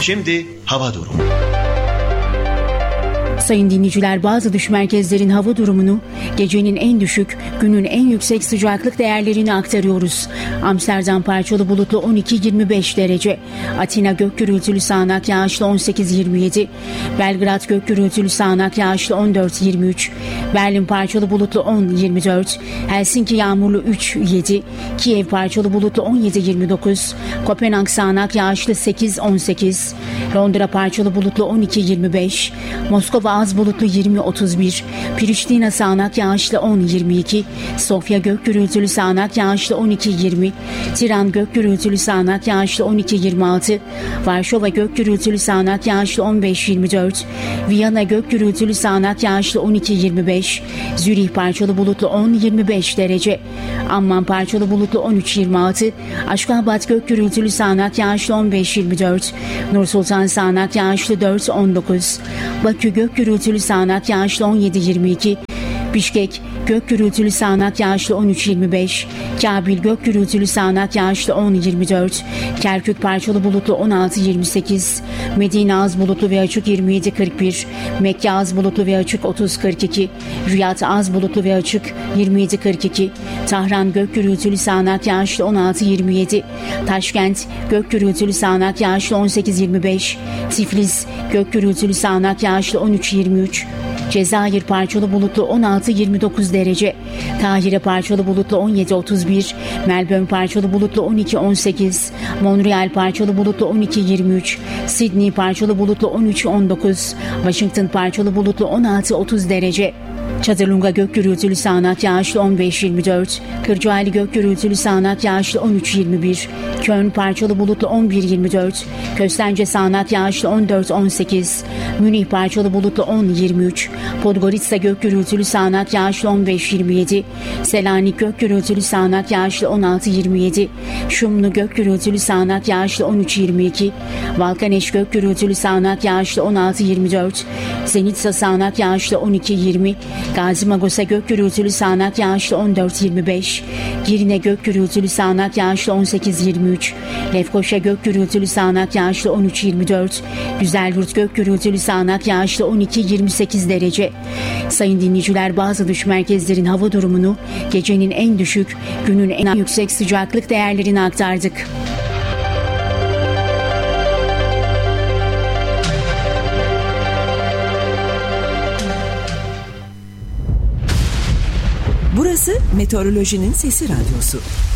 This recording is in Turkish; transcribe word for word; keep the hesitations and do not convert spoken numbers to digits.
Şimdi hava durumu. Sayın dinleyiciler, bazı dış merkezlerin hava durumunu, gecenin en düşük, günün en yüksek sıcaklık değerlerini aktarıyoruz. Amsterdam parçalı bulutlu on iki yirmi beş derece, Atina gök gürültülü sağanak yağışlı on sekiz yirmi yedi, Belgrad gök gürültülü sağanak yağışlı on dört yirmi üç, Berlin parçalı bulutlu on yirmi dört, Helsinki yağmurlu üç yedi, Kiev parçalı bulutlu on yedi yirmi dokuz, Kopenhag sağanak yağışlı sekiz on sekiz, Londra parçalı bulutlu on iki yirmi beş, Moskova az bulutlu yirmi otuz bir, Priştina sağanak yağışlı on yirmi iki, Sofya gök gürültülü sağanak yağışlı on iki yirmi, Tiran gök gürültülü sağanak yağışlı on iki yirmi altı, Varşova gök gürültülü sağanak yağışlı on beş yirmi dört, Viyana gök gürültülü sağanak yağışlı on iki yirmi beş, Zürih parçalı bulutlu on yirmi beş derece, Amman parçalı bulutlu on üç yirmi altı, Aşkabat gök gürültülü sağanak yağışlı on beş yirmi dört, Nursultan sağanak yağışlı dört on dokuz, Bakü gök gürültülü sağanak yağışlı on yedi yirmi iki, Bişkek gök gürültülü sağanak yağışlı on üç yirmi beş, Kabil gök gürültülü sağanak yağışlı on yirmi dört, Kerkük parçalı bulutlu on altı yirmi sekiz, Medine az bulutlu ve açık yirmi yedi kırk bir, Mekke az bulutlu ve açık otuz kırk iki, Riyad az bulutlu ve açık yirmi yedi kırk iki, Tahran gök gürültülü sağanak yağışlı on altı yirmi yedi, Taşkent gök gürültülü sağanak yağışlı on sekiz yirmi beş, Tiflis gök gürültülü sağanak yağışlı on üç yirmi üç, Cezayir parçalı bulutlu on altı yirmi dokuz derece, Kahire parçalı bulutlu on yedi otuz bir, Melbourne parçalı bulutlu on iki on sekiz, Montreal parçalı bulutlu on iki yirmi üç, Sydney parçalı bulutlu on üç on dokuz, Washington parçalı bulutlu on altı otuz derece. Çadırlunga gök gürültülü sağanak yağışlı on beş yirmi dört, Kırcaali gök gürültülü sağanak yağışlı on üç yirmi bir, Köln parçalı bulutlu on bir yirmi dört, Köstence sağanak yağışlı on dört on sekiz, Münih parçalı bulutlu on yirmi üç, Podgorica gök gürültülü sağanak yağışlı on beş yirmi yedi, Selanik gök gürültülü sağanak yağışlı on altı yirmi yedi, Şumlu gök gürültülü sağanak yağışlı on üç yirmi iki, Valkaneş gök gürültülü sağanak yağışlı on altı yirmi dört, Zenitsa sağanak yağışlı on iki yirmi, Gazi Magosa gök gürültülü sağanak yağışlı on dört yirmi beş, Girne gök gürültülü sağanak yağışlı on sekiz yirmi üç, Lefkoşa gök gürültülü sağanak yağışlı on üç yirmi dört, Güzelyurt gök gürültülü sağanak yağışlı on iki yirmi sekiz derece. Sayın dinleyiciler, bazı dış merkezlerin hava durumunu, gecenin en düşük, günün en yüksek sıcaklık değerlerini aktardık. Burası Meteorolojinin Sesi Radyosu.